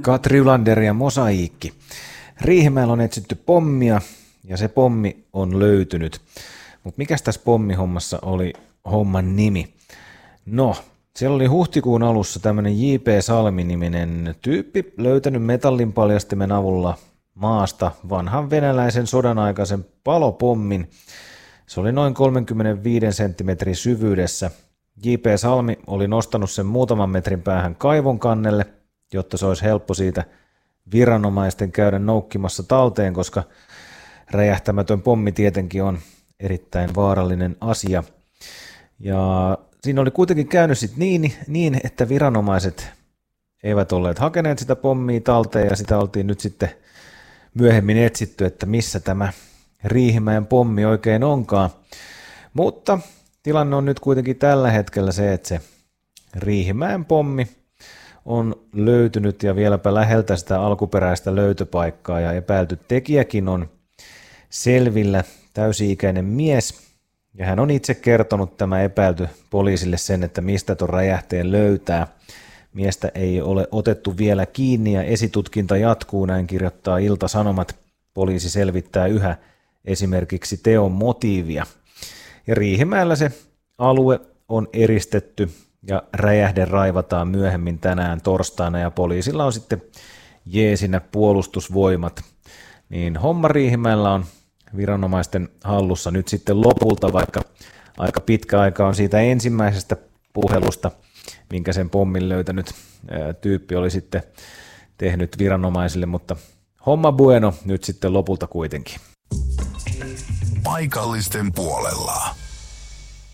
Katri Ylander ja Mosaiikki. Riihimäellä on etsitty pommia ja se pommi on löytynyt. Mutta mikäs tässä pommihommassa oli homman nimi? No, siellä oli huhtikuun alussa tämmöinen J.P. Salmi-niminen tyyppi löytänyt metallinpaljastimen avulla maasta vanhan venäläisen sodanaikaisen palopommin. Se oli noin 35 senttimetrin syvyydessä. J.P. Salmi oli nostanut sen muutaman metrin päähän kaivon kannelle, jotta se olisi helppo siitä viranomaisten käydä noukkimassa talteen, koska räjähtämätön pommi tietenkin on erittäin vaarallinen asia. Ja siinä oli kuitenkin käynyt sit niin, että viranomaiset eivät olleet hakeneet sitä pommia talteen ja sitä oltiin nyt sitten myöhemmin etsitty, että missä tämä Riihimäen pommi oikein onkaan. Mutta tilanne on nyt kuitenkin tällä hetkellä se, että se Riihimäen pommi on löytynyt ja vieläpä läheltä sitä alkuperäistä löytöpaikkaa ja epäilty tekijäkin on selvillä, täysi-ikäinen mies ja hän on itse kertonut tämä epäilty poliisille sen, että mistä tuon räjähteen löytää. Miestä ei ole otettu vielä kiinni ja esitutkinta jatkuu, näin kirjoittaa Ilta-Sanomat. Poliisi selvittää yhä esimerkiksi teon motiivia. Ja Riihimäellä se alue on eristetty ja räjähde raivataan myöhemmin tänään torstaina ja poliisilla on sitten jeesinä puolustusvoimat. Niin homma Riihimäellä on viranomaisten hallussa nyt sitten lopulta, vaikka aika pitkä aika on siitä ensimmäisestä puhelusta, minkä sen pommin löytänyt tyyppi oli sitten tehnyt viranomaisille, mutta homma bueno nyt sitten lopulta kuitenkin. Paikallisten puolella.